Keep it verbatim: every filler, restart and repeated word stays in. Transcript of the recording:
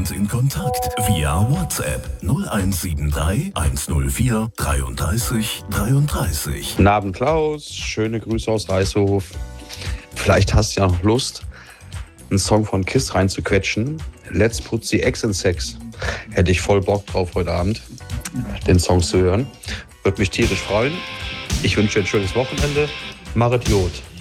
uns in Kontakt via WhatsApp null eins sieben drei eins null vier dreiunddreißig dreiunddreißig. Guten Abend, Klaus. Schöne Grüße aus Reißhof. Vielleicht hast du ja noch Lust, einen Song von Kiss reinzuquetschen. Let's put the X in Sex. Hätte ich voll Bock drauf heute Abend, den Song zu hören. Würde mich tierisch freuen. Ich wünsche dir ein schönes Wochenende. Machet Jod.